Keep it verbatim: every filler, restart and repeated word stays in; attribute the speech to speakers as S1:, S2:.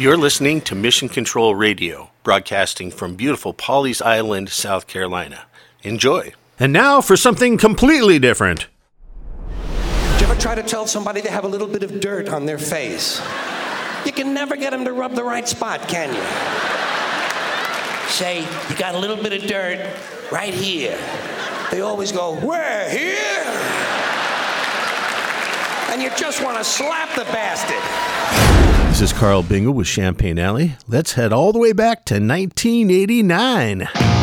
S1: You're listening to Mission Control Radio, broadcasting from beautiful Pawleys Island, South Carolina. Enjoy.
S2: And now for something completely different.
S3: Did you ever try to tell somebody they have a little bit of dirt on their face? You can never get them to rub the right spot, can you? Say, you got a little bit of dirt right here. They always go, where, here? And you just want to slap the bastard.
S2: This is Carl Bingle with Champagne Alley. Let's head all the way back to nineteen eighty-nine.